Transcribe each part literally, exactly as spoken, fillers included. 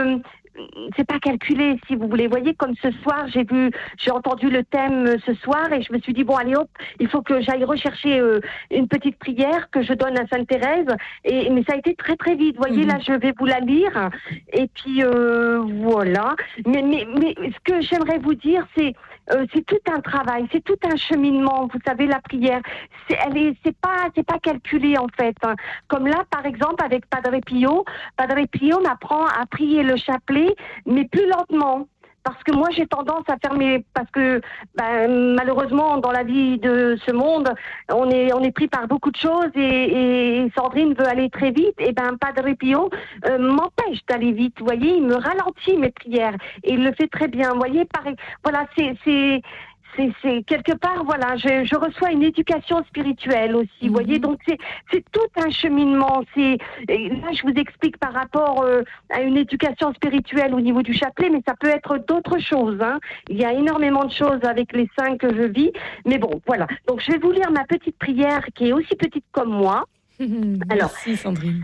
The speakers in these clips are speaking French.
euh, c'est pas calculé, si vous voulez. Vous voyez, comme ce soir, j'ai vu, j'ai entendu le thème ce soir et je me suis dit, bon, allez hop, il faut que j'aille rechercher euh, une petite prière que je donne à Sainte Thérèse. Et, mais ça a été très, très vite. Vous voyez, mmh. là, je vais vous la lire. Et puis, euh, voilà. Mais, mais, mais ce que j'aimerais vous dire, c'est, euh, c'est tout un travail, c'est tout un cheminement. Vous savez, la prière, c'est, elle est, c'est pas, c'est pas calculé, en fait. Hein. Comme là, par exemple, avec Padre Pio, Padre Pio m'apprend à prier le chapelet, mais plus lentement. Parce que moi, j'ai tendance à faire mes... Parce que, ben, malheureusement, dans la vie de ce monde, on est, on est pris par beaucoup de choses et, et Sandrine veut aller très vite. Et ben, Padre Pio euh, m'empêche d'aller vite. Vous voyez, il me ralentit mes prières. Et il le fait très bien. Vous voyez, pareil. Voilà, c'est... c'est C'est, c'est quelque part, voilà, je, je reçois une éducation spirituelle aussi, vous mmh. voyez, donc c'est, c'est tout un cheminement. C'est, là, je vous explique par rapport euh, à une éducation spirituelle au niveau du chapelet, mais ça peut être d'autres choses. Hein. Il y a énormément de choses avec les saints que je vis, mais bon, voilà. Donc, je vais vous lire ma petite prière qui est aussi petite comme moi. Mmh, Alors, merci Sandrine.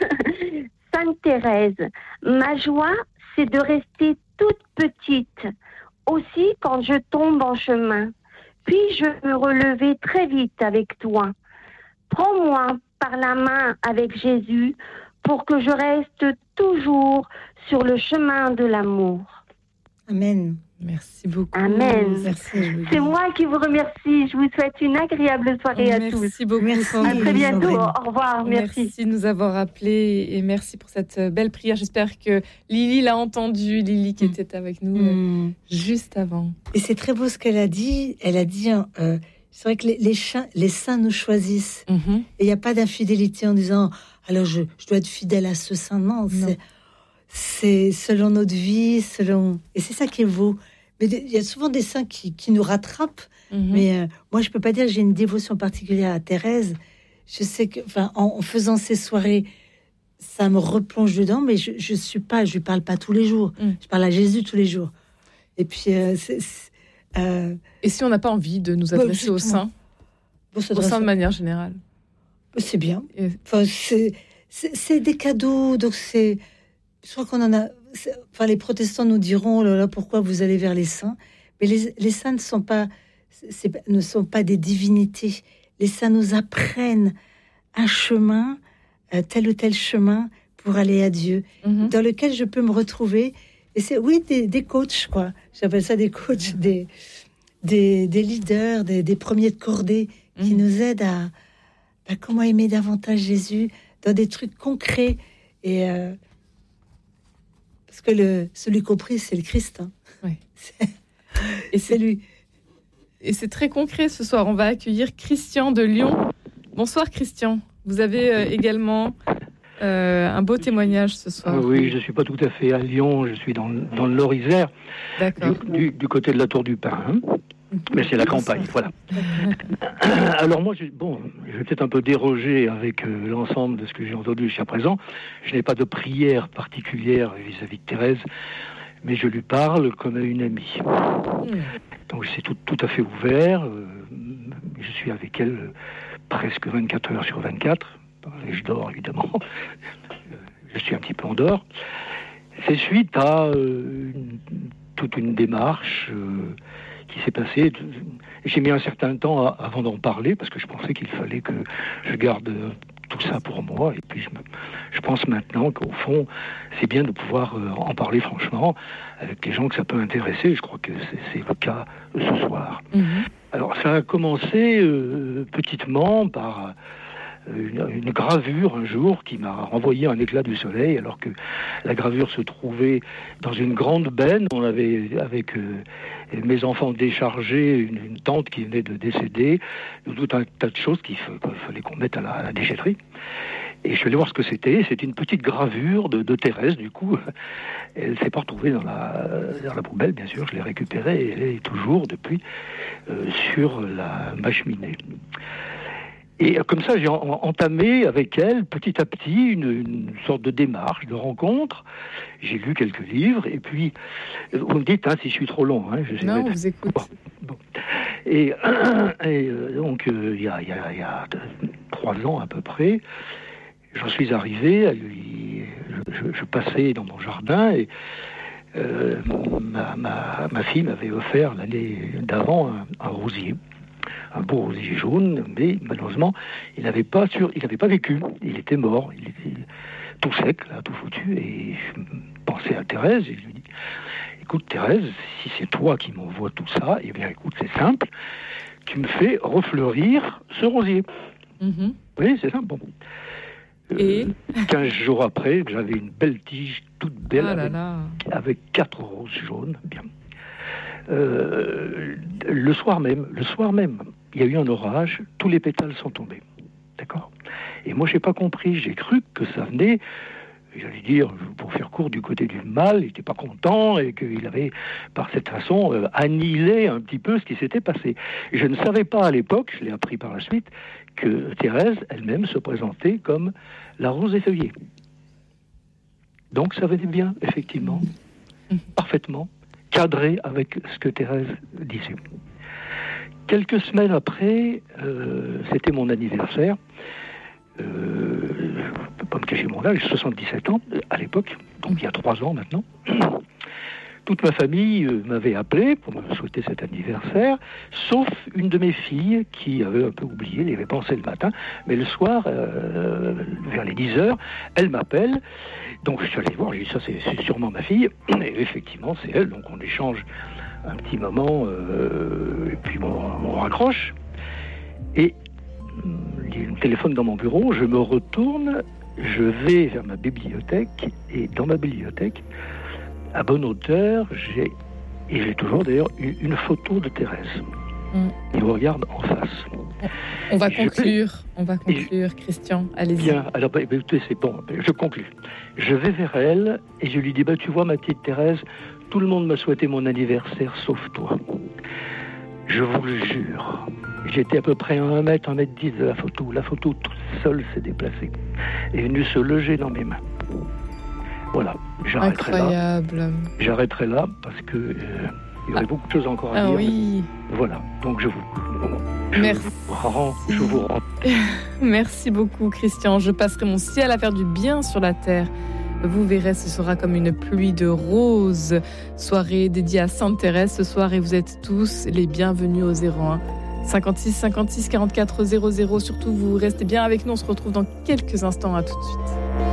Sainte Thérèse, ma joie, c'est de rester toute petite. Aussi quand je tombe en chemin, puis-je me relever très vite avec toi. Prends-moi par la main avec Jésus pour que je reste toujours sur le chemin de l'amour. Amen. Merci beaucoup. Amen. Merci, c'est moi qui vous remercie. Je vous souhaite une agréable soirée merci à tous. Merci beaucoup. Merci. À très bientôt. Au revoir. Merci. Merci de nous avoir appelés et merci pour cette belle prière. J'espère que Lily l'a entendu. Lily qui était avec nous mmh. euh, juste avant. Et c'est très beau ce qu'elle a dit. Elle a dit, euh, c'est vrai que les, les, chiens, les saints nous choisissent. Mmh. Et il n'y a pas d'infidélité en disant, alors je, je dois être fidèle à ce saint. Non, non. C'est, c'est selon notre vie, selon... Et c'est ça qui est beau. Mais il y a souvent des saints qui, qui nous rattrapent. Mmh. Mais euh, moi, je peux pas dire que j'ai une dévotion particulière à Thérèse. Je sais que, enfin, en, en faisant ces soirées, ça me replonge dedans. Mais je, je suis pas, je lui parle pas tous les jours. Mmh. Je parle à Jésus tous les jours. Et puis, euh, c'est, c'est, euh... et si on n'a pas envie de nous adresser bah, aux saints, bon, aux saints de manière générale, c'est bien. Et... Enfin, c'est, c'est, c'est des cadeaux. Donc c'est, je crois qu'on en a. Enfin, les protestants nous diront, oh là là, pourquoi vous allez vers les saints? Mais les, les saints ne sont pas, c'est, ne sont pas des divinités. Les saints nous apprennent un chemin, euh, tel ou tel chemin pour aller à Dieu, mm-hmm. dans lequel je peux me retrouver. Et c'est, oui, des, des coachs, quoi. J'appelle ça des coachs, mm-hmm. des, des, des leaders, des, des premiers de cordée qui mm-hmm. nous aident à, à comment aimer davantage Jésus dans des trucs concrets. Et euh, parce que le, celui compris, c'est le Christ. Hein. Oui. C'est, et c'est, c'est lui. Et c'est très concret ce soir. On va accueillir Christian de Lyon. Bonsoir Christian. Vous avez euh, également euh, un beau témoignage ce soir. Euh, oui, je ne suis pas tout à fait à Lyon. Je suis dans, dans le Lorraisère, du, du, du côté de la Tour du Pin. Hein. Mais c'est la campagne, voilà. Alors moi, je, bon, je vais peut-être un peu déroger avec euh, l'ensemble de ce que j'ai entendu jusqu'à présent. Je n'ai pas de prière particulière vis-à-vis de Thérèse, mais je lui parle comme à une amie. Donc c'est tout, tout à fait ouvert. Euh, je suis avec elle euh, presque vingt-quatre heures sur vingt-quatre. Et je dors, évidemment. Je suis un petit peu en dehors. C'est suite à euh, une, toute une démarche... Euh, qui s'est passé. J'ai mis un certain temps à, avant d'en parler parce que je pensais qu'il fallait que je garde tout ça pour moi. Et puis je, me, je pense maintenant qu'au fond, c'est bien de pouvoir euh, en parler franchement avec les gens que ça peut intéresser. Je crois que c'est, c'est le cas ce soir. Mmh. Alors ça a commencé euh, petitement par Une, une gravure un jour qui m'a renvoyé un éclat du soleil alors que la gravure se trouvait dans une grande benne. On avait avec euh, mes enfants déchargé une, une tante qui venait de décéder, tout un tas de choses qu'il, f- qu'il fallait qu'on mette à la, à la déchetterie. Et je suis allé voir ce que c'était. C'était une petite gravure de, de Thérèse, du coup. Elle ne s'est pas retrouvée dans la, dans la poubelle, bien sûr. Je l'ai récupérée et elle est toujours, depuis, euh, sur la, ma cheminée. Et comme ça, j'ai entamé avec elle, petit à petit, une, une sorte de démarche, de rencontre. J'ai lu quelques livres, et puis, vous me dites hein, si je suis trop long. Hein, je non, on vous écoute. Bon, bon. Et, et euh, donc, euh, il y a, y a, y a trois ans à peu près, j'en suis arrivé à lui... je, je passais dans mon jardin et euh, ma, ma, ma fille m'avait offert l'année d'avant un, un rosier, un beau rosier jaune, mais malheureusement, il n'avait pas, sur, il n'avait pas vécu. Il était mort, il était tout sec, là, tout foutu. Et je pensais à Thérèse et je lui dis, écoute Thérèse, si c'est toi qui m'envoies tout ça, eh bien écoute, c'est simple, tu me fais refleurir ce rosier. Mm-hmm. Oui, c'est ça. Bon. Et euh, quinze jours après, j'avais une belle tige toute belle ah là avec, là. avec quatre roses jaunes. Bien. Euh, le soir même, le soir même, il y a eu un orage, tous les pétales sont tombés. D'accord ? Et moi, j'ai pas compris. J'ai cru que ça venait, j'allais dire, pour faire court, du côté du mal. Il n'était pas content et qu'il avait, par cette façon, euh, annihilé un petit peu ce qui s'était passé. Et je ne savais pas à l'époque, je l'ai appris par la suite, que Thérèse elle-même se présentait comme la rose effeuillée. Donc ça venait bien, effectivement, mmh. parfaitement, cadré avec ce que Thérèse disait. Quelques semaines après, euh, c'était mon anniversaire. Euh, je ne peux pas me cacher mon âge, j'ai soixante-dix-sept ans à l'époque, donc il y a trois ans maintenant. Toute ma famille euh, m'avait appelé pour me souhaiter cet anniversaire, sauf une de mes filles qui avait un peu oublié, elle y avait pensé le matin, mais le soir, euh, vers les dix heures, elle m'appelle. Donc je suis allé voir, j'ai dit ça c'est, c'est sûrement ma fille, et effectivement c'est elle, donc on échange un petit moment, euh, et puis bon, on raccroche. Et il y a un téléphone dans mon bureau, je me retourne, je vais vers ma bibliothèque, et dans ma bibliothèque, à bonne hauteur, j'ai, et j'ai toujours d'ailleurs une, une photo de Thérèse. Mm. Il me regarde en face. On va conclure, vais, on va conclure, je, Christian, allez-y. Bien, alors bah, bah, c'est bon, je conclue. Je vais vers elle et je lui dis, bah, tu vois ma petite Thérèse, tout le monde m'a souhaité mon anniversaire sauf toi. Je vous le jure, j'étais à peu près à un mètre, un mètre dix de la photo. La photo toute seule s'est déplacée, est venue se loger dans mes mains. Voilà, j'arrêterai Incroyable. là. J'arrêterai là parce que euh, il y aurait ah. beaucoup de choses encore à ah dire. Oui. Voilà, donc je vous, je Merci. vous rends, je vous rends. Merci beaucoup, Christian. Je passerai mon ciel à faire du bien sur la terre. Vous verrez, ce sera comme une pluie de roses. Soirée dédiée à Sainte Thérèse ce soir et vous êtes tous les bienvenus au zéro un cinquante-six cinquante-six quarante-quatre zéro zéro. Surtout, vous restez bien avec nous. On se retrouve dans quelques instants. À tout de suite.